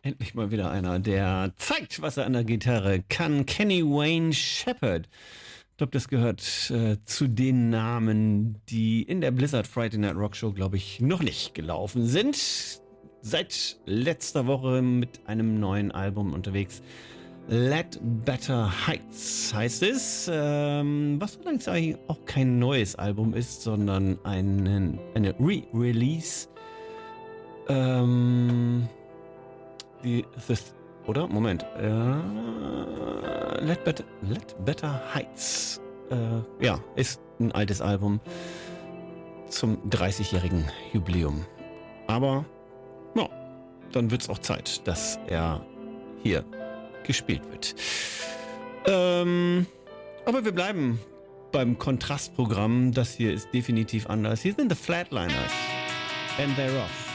Endlich mal wieder einer, der zeigt, was er an der Gitarre kann. Kenny Wayne Shepherd. Ich glaube, das gehört zu den Namen, die in der Blizzard Friday Night Rock Show, glaube ich, noch nicht gelaufen sind. Seit letzter Woche mit einem neuen Album unterwegs. Let Better Heights heißt es. Was allerdings eigentlich auch kein neues Album ist, sondern eine Re-Release. Oder? Moment. Let Better Heights. Ja, ist ein altes Album zum 30-jährigen Jubiläum. Aber, ja, dann wird es auch Zeit, dass er hier gespielt wird. Aber wir bleiben beim Kontrastprogramm. Das hier ist definitiv anders. Hier sind The Flatliners. And They're Off.